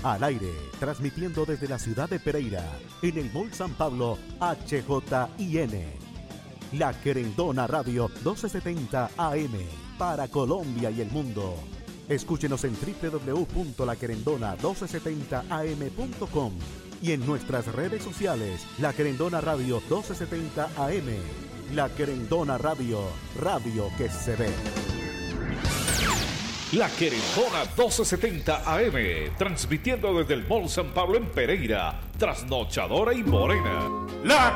Al aire, transmitiendo desde la ciudad de Pereira, en el Mall San Pablo, HJIN. La Querendona Radio 1270 AM, para Colombia y el mundo. Escúchenos en www.laquerendona1270am.com y en nuestras redes sociales, La Querendona Radio 1270 AM. La Querendona Radio, radio que se ve. La Querendona 1270 AM, transmitiendo desde el Mall San Pablo en Pereira, trasnochadora y morena. La